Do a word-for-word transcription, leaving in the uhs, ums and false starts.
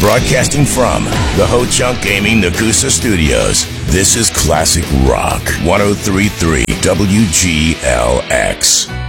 Broadcasting from the Ho Chunk Gaming Nagusa Studios, this is Classic Rock one oh three point three W G L X.